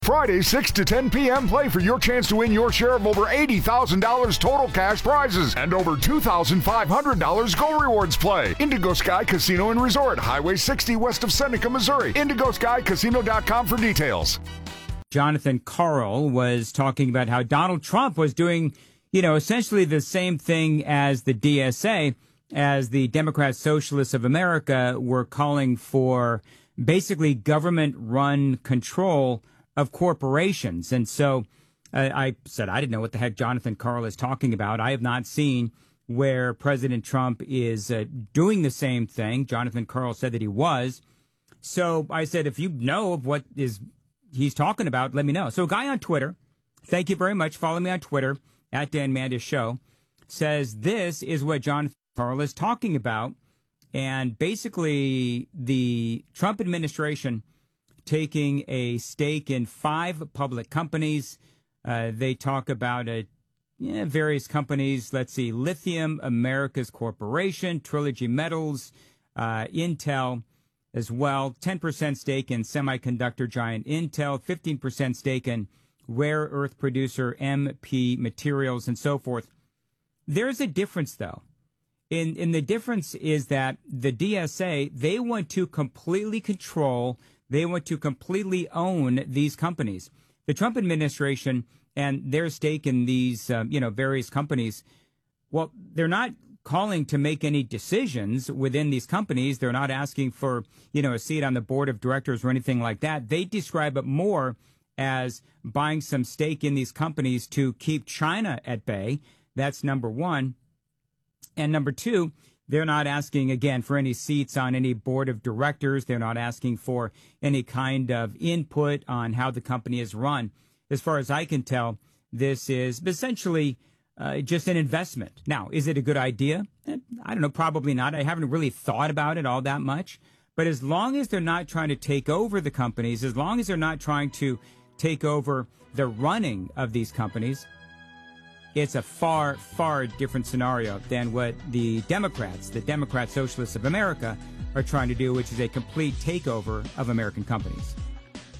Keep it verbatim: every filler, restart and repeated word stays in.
Friday, six to ten p.m. Play for your chance to win your share of over eighty thousand dollars total cash prizes and over two thousand five hundred dollars Go Rewards Play. Indigo Sky Casino and Resort, Highway sixty west of Seneca, Missouri. indigo sky casino dot com for details. Jonathan Karl was talking about how Donald Trump was doing, you know, essentially the same thing as the D S A, as the Democrat Socialists of America were calling for basically government-run control of corporations. And so uh, I said, I didn't know what the heck Jonathan Karl is talking about. I have not seen where President Trump is uh, doing the same thing. Jonathan Karl said that he was. So I said, if you know of what is he's talking about, let me know. So a guy on Twitter, thank you very much, follow me on Twitter, at Dan Mandis Show, says this is what Jonathan Karl is talking about. And basically the Trump administration taking a stake in five public companies. Uh, they talk about a, yeah, various companies. Let's see, Lithium Americas Corporation, Trilogy Metals, uh, Intel as well, ten percent stake in semiconductor giant Intel, fifteen percent stake in rare earth producer M P Materials, and so forth. There's a difference, though. In, in the difference is that the D S A, they want to completely control, they want to completely own these companies. The Trump administration and their stake in these, um, you know, various companies, well, they're not calling to make any decisions within these companies. They're not asking for, you know, a seat on the board of directors or anything like that. They describe it more as buying some stake in these companies to keep China at bay. That's number one. And number two, they're not asking, again, for any seats on any board of directors. They're not asking for any kind of input on how the company is run. As far as I can tell, this is essentially uh, just an investment. Now, is it a good idea? I don't know, probably not. I haven't really thought about it all that much. But as long as they're not trying to take over the companies, as long as they're not trying to take over the running of these companies, it's a far, far different scenario than what the Democrats, the Democrat Socialists of America, are trying to do, which is a complete takeover of American companies.